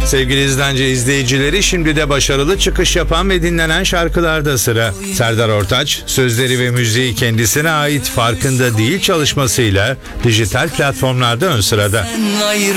Sevgili izlence izleyicileri, şimdi de başarılı çıkış yapan ve dinlenen şarkılarda sıra. Serdar Ortaç, sözleri ve müziği kendisine ait Farkında Değil çalışmasıyla dijital platformlarda ön sırada.